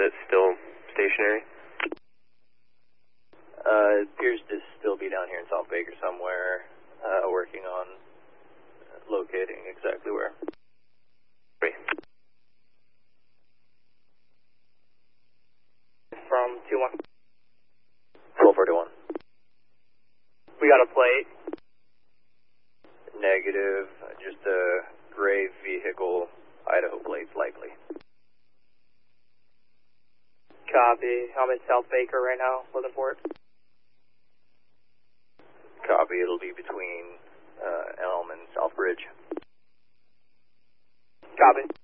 it still stationary? It appears to still be down here in South Baker somewhere, working on locating exactly where. From 2-1. 1241. We got a plate. Negative, just a gray vehicle, Idaho plates likely. Copy. I'm in South Baker right now, looking for it. Copy, it'll be between Elm and Southbridge. Copy.